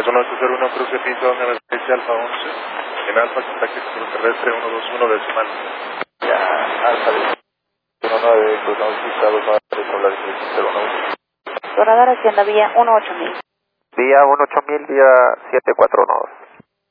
1801, cruce Pinto, donde me dice Alfa 11. En Alfa, contacto terrestre 121 decimal. Ya, Alfa 19, cruzamos pista 29 con la definición 011. Radar hacienda vía 18000. Vía 18000, vía 7412.